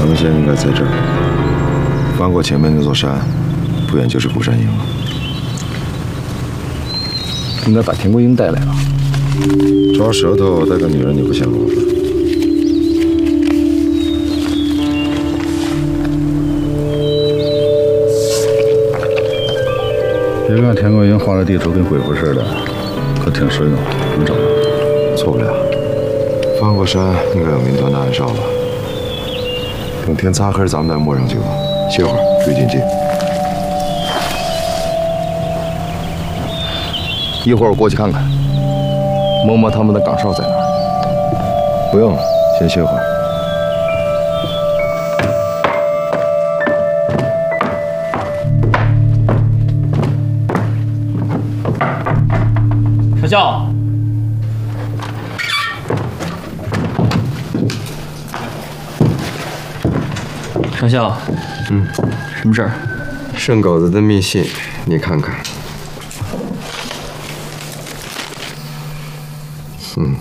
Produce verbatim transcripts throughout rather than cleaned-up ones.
咱们现在应该在这儿，翻过前面那座山，不远就是古山营了。 应该把田桂英带来了。 抓舌头带个女人，你不嫌麻烦？ 别看田桂英画的地图跟鬼符似的，可挺实用，能找到。 错不了。翻过山应该有明团的暗哨了。等天擦黑，咱们再摸上去吧。歇会儿，追紧进。 一会儿我过去看看，摸摸他们的岗哨在哪儿。 不用了，先歇会儿。 上校。 上校， 嗯， 什么事儿？ 剩狗子的密信，你看看。嗯，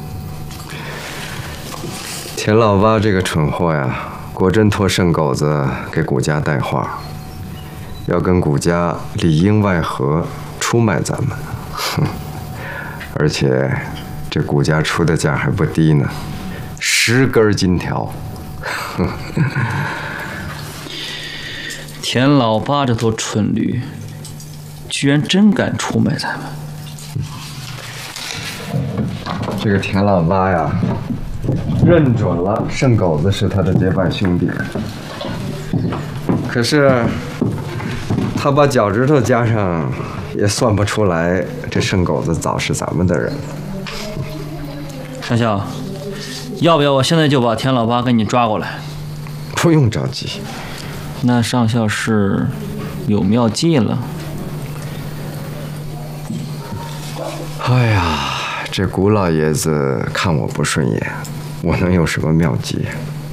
田老八这个蠢货呀，果真托剩狗子给谷家带话，要跟谷家里应外合出卖咱们。哼，而且这谷家出的价还不低呢，十根金条。哼。 田老八这头蠢驴，居然真敢出卖咱们！ 这个田老八呀，认准了剩狗子是他的结拜兄弟，可是他把脚趾头加上，也算不出来这剩狗子早是咱们的人。 上校，要不要我现在就把田老八给你抓过来？ 不用着急。 那上校是有妙计了？ 哎呀，这谷老爷子看我不顺眼，我能有什么妙计？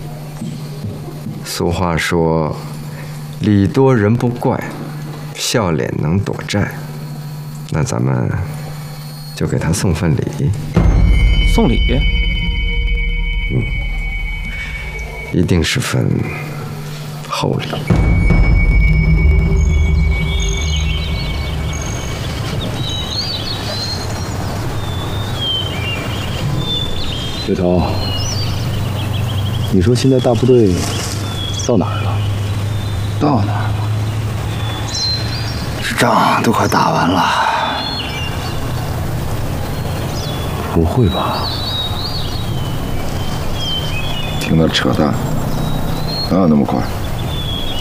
俗话说，礼多人不怪，笑脸能躲债。那咱们就给他送份礼。 送礼？ 嗯，一定是份。 厚礼。 对头，你说现在大部队到哪儿了？ 到哪儿了？这仗都快打完了。 不会吧？ 听那扯淡，哪有那么快？